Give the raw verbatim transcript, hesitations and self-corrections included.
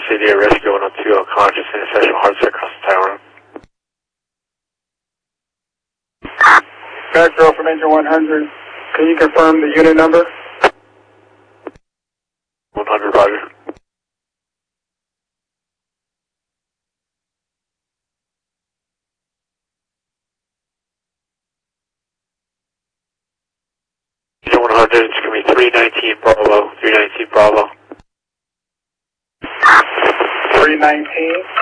C D rescue one oh two, unconscious, intercession, heart attack across the tower. Batgirl from engine one hundred, can you confirm the unit number? one hundred, roger. Engine one hundred, it's going to be three nineteen Bravo, three nineteen Bravo. three nineteen?